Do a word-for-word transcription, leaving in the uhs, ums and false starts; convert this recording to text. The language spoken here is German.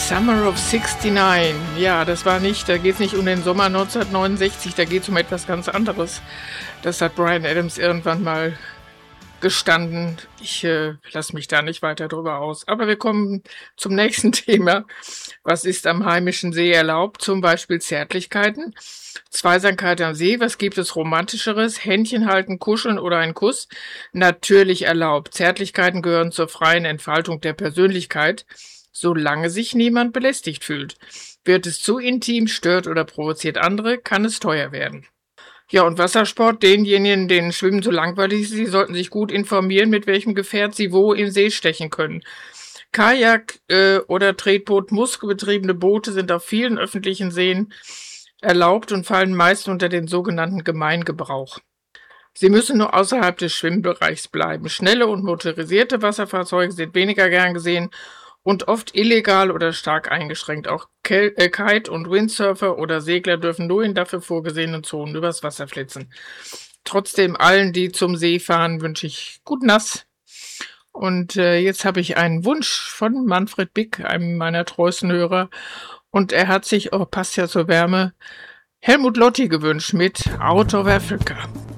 Summer of sixty-nine. Ja, das war nicht, da geht es nicht um den Sommer neunzehnhundertneunundsechzig, da geht es um etwas ganz anderes. Das hat Bryan Adams irgendwann mal gestanden. Ich äh, lasse mich da nicht weiter drüber aus. Aber wir kommen zum nächsten Thema. Was ist am heimischen See erlaubt? Zum Beispiel Zärtlichkeiten. Zweisamkeit am See, was gibt es Romantischeres? Händchen halten, kuscheln oder ein Kuss? Natürlich erlaubt. Zärtlichkeiten gehören zur freien Entfaltung der Persönlichkeit, solange sich niemand belästigt fühlt. Wird es zu intim, stört oder provoziert andere, kann es teuer werden. Ja, und Wassersport, denjenigen, denen Schwimmen zu langweilig ist, sie sollten sich gut informieren, mit welchem Gefährt sie wo im See stechen können. Kajak äh, oder Tretboot, muskelbetriebene Boote sind auf vielen öffentlichen Seen erlaubt und fallen meist unter den sogenannten Gemeingebrauch. Sie müssen nur außerhalb des Schwimmbereichs bleiben. Schnelle und motorisierte Wasserfahrzeuge sind weniger gern gesehen und oft illegal oder stark eingeschränkt. Auch Kel- äh, Kite- und Windsurfer oder Segler dürfen nur in dafür vorgesehenen Zonen übers Wasser flitzen. Trotzdem allen, die zum See fahren, wünsche ich gut nass. Und äh, jetzt habe ich einen Wunsch von Manfred Bick, einem meiner treuesten Hörer. Und er hat sich, oh, passt ja zur Wärme, Helmut Lotti gewünscht mit Out of Africa.